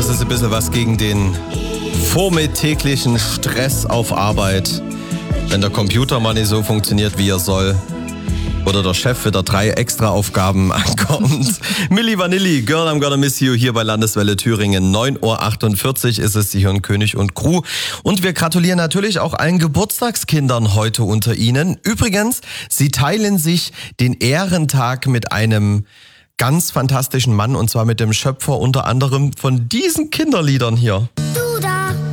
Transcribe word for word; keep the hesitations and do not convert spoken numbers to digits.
das ist ein bisschen was gegen den vormittäglichen Stress auf Arbeit. Wenn der Computer mal nicht so funktioniert, wie er soll. Oder der Chef wieder drei Extra-Aufgaben ankommt. Milli Vanilli, Girl, I'm gonna miss you, hier bei Landeswelle Thüringen. neun Uhr achtundvierzig ist es, Sie hören König und Crew. Und wir gratulieren natürlich auch allen Geburtstagskindern heute unter Ihnen. Übrigens, sie teilen sich den Ehrentag mit einem ganz fantastischen Mann, und zwar mit dem Schöpfer unter anderem von diesen Kinderliedern hier.